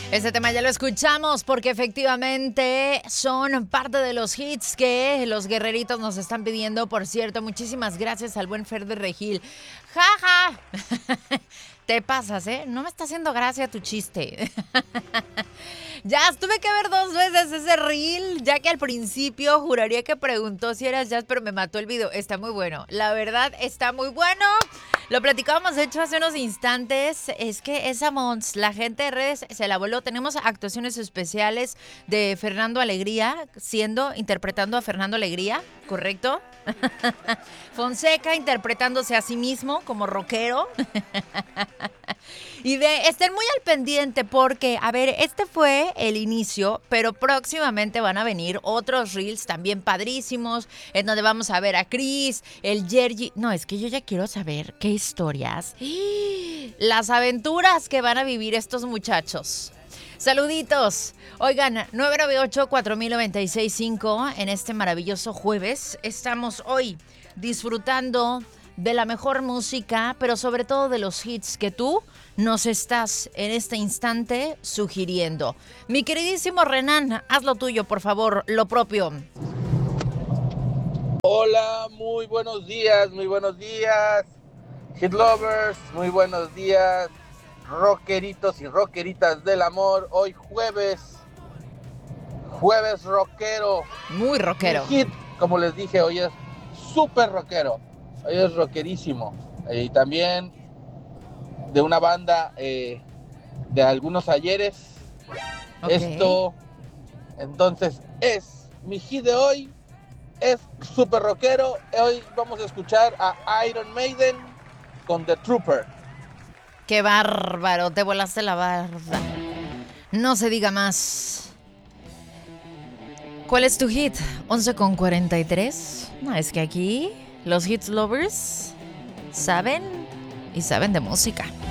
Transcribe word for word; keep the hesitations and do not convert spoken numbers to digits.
Este tema ya lo escuchamos porque efectivamente son parte de los hits que los guerreritos nos están pidiendo. Por cierto, muchísimas gracias al buen Fer de Regil. ¡Ja, ja! Te pasas, ¿eh? No me está haciendo gracia tu chiste. Jazz, tuve que ver dos veces ese reel, ya que al principio juraría que preguntó si eras Jazz, pero me mató el video. Está muy bueno, la verdad está muy bueno. Lo platicábamos, de hecho, hace unos instantes. Es que esa Mons, la gente de redes se la voló. Tenemos actuaciones especiales de Fernando Alegría, siendo, interpretando a Fernando Alegría, ¿correcto? Fonseca interpretándose a sí mismo como rockero. Y de, estén muy al pendiente porque, a ver, este fue el inicio, pero próximamente van a venir otros reels también padrísimos, en donde vamos a ver a Chris, el Yergi. No, es que yo ya quiero saber qué historias, las aventuras que van a vivir estos muchachos. Saluditos. Oigan, nueve nueve ocho, cuatro mil noventa y seis cinco en este maravilloso jueves. Estamos hoy disfrutando de la mejor música, pero sobre todo de los hits que tú nos estás en este instante sugiriendo. Mi queridísimo Renan, haz lo tuyo, por favor, lo propio. Hola, muy buenos días, muy buenos días, Hit Lovers, muy buenos días, rockeritos y rockeritas del amor. Hoy jueves, jueves rockero. Muy rockero. Mi hit, como les dije, hoy es súper rockero, hoy es rockerísimo. Eh, y también de una banda eh, de algunos ayeres. Okay. Esto, entonces, es mi hit de hoy. Es súper rockero. Hoy vamos a escuchar a Iron Maiden con The Trooper. ¡Qué bárbaro! Te volaste la barda. No se diga más. ¿Cuál es tu hit? once con cuarenta y tres. No, es que aquí los hits lovers saben y saben de música.